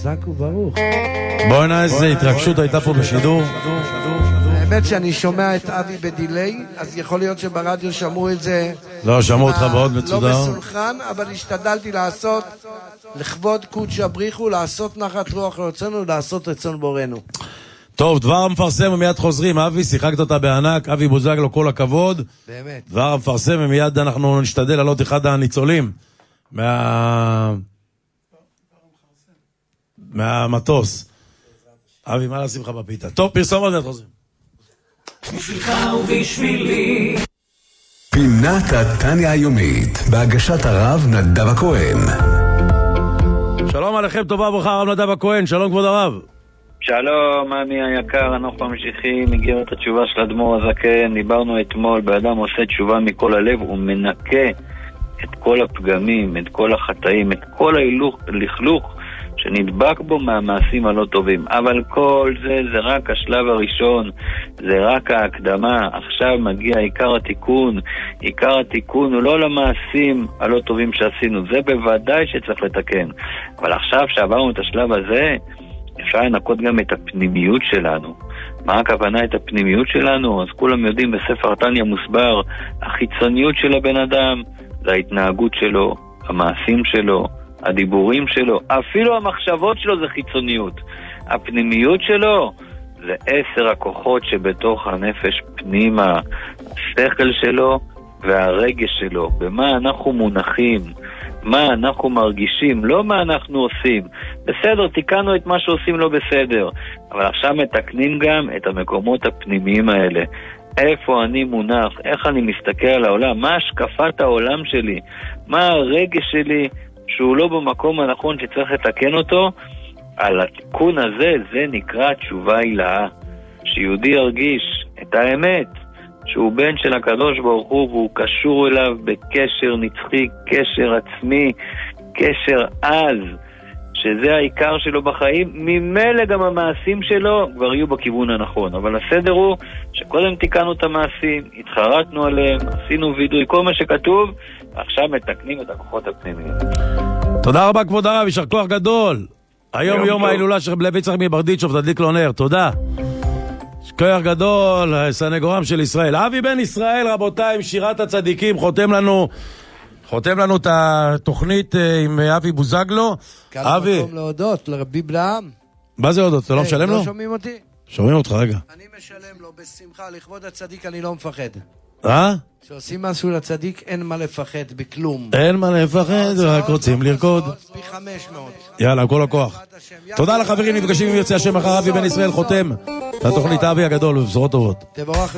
חזק וברוך. בואי נע, איזה התרגשות הייתה פה בשידור. האמת שאני שומע את אבי בדילי, אז יכול להיות שברדיו שמעו את זה. לא, שמעו אותך מאוד מצודר. לא מסולחן, אבל השתדלתי לעשות לכבוד קודש הבריחו, לעשות נחת רוח לרצונו, לעשות רצון בורנו. טוב, דבר המפרסם ומיד חוזרים. אבי, שיחקת אותה בענק, אבי בוזגלו, כל הכבוד. באמת. דבר המפרסם ומיד אנחנו נשתדל לעלות אחד הניצולים מהמטוס. אבי, מה לשים לך בפיתה? טוב, פרסום עוד מיד חוזרים. בשבילך ובשבילי פינת התניה היומית בהגשת הרב נדב הכהן. שלום עליכם, טובה וברכה, הרב נדב הכהן. שלום כבוד הרב. שלום, עמי היקר, אנחנו ממשיכים, מגיעים את התשובה של אדמו"ר הזקן. דיברנו אתמול, באדם עושה תשובה מכל הלב, הוא מנקה את כל הפגמים, את כל החטאים, את כל הלכלוך שנדבק בו מהמעשים הלא טובים. אבל כל זה רק השלב הראשון, זה רק ההקדמה. עכשיו מגיע עיקר התיקון. עיקר התיקון הוא לא למעשים הלא טובים שעשינו, זה בוודאי שצריך לתקן. אבל עכשיו שעברנו את השלב הזה, אפשר לנקות גם את הפנימיות שלנו. מה הכוונה את הפנימיות שלנו? אז כולם יודעים, בספר התניה מוסבר, החיצוניות של הבן אדם זה ההתנהגות שלו, המעשים שלו, הדיבורים שלו, אפילו המחשבות שלו זה חיצוניות. הפנימיות שלו זה 10 הכוחות שבתוך הנפש פנימה, השכל שלו והרגש שלו, במה אנחנו מונחים, מה אנחנו מרגישים, לא מה אנחנו עושים. בסדר, תיקנו את מה שעושים לא בסדר, אבל עכשיו מתקנים גם את המקומות הפנימיים האלה. איפה אני מונח, איך אני מסתכל על העולם, מה השקפת העולם שלי, מה הרגש שלי שהוא לא במקום הנכון שצריך לתקן אותו. על התיקון הזה, זה נקרא תשובה הילאה. שיהודי ירגיש את האמת, שהוא בן של הקדוש ברוך הוא, והוא קשור אליו בקשר נצחי, קשר עצמי, קשר עז, שזה העיקר שלו בחיים. ממילא גם המעשים שלו כבר יהיו בכיוון הנכון. אבל הסדר הוא שקודם תיקנו את המעשים, התחרטנו עליהם, עשינו וידוי, כל מה שכתוב, עכשיו מתקנים את הכוחות הפנימיים. תודה רבה כבוד הרב, יישר כוח גדול. היום יום ההילולה של רב לוי יצחק מברדיצ'וב, תדליק לו נר, תודה. כוח גדול, סנגורם של ישראל. אבי בן ישראל, רבותיי, עם שירת הצדיקים, חותם לנו את התוכנית עם אבי בוזגלו. אבי. מקום להודות לרבי בלעם. מה זה להודות? אתה לא משלם לו? לא שומעים אותי? שומעים אותך, רגע. אני משלם לו בשמחה, לכבוד הצדיק אני לא מפחד. אה? שעושים משהו לצדיק, אין מה לפחד בכלום. אין מה לפחד, רק רוצים לרקוד. פי 500. יאללה, כל הכוח. תודה לחברים, נפגשים עם יוצא השם אחר. אבי בן ישראל חותם את התוכנית אבי הגדול, ובשורות טובות. תבורך.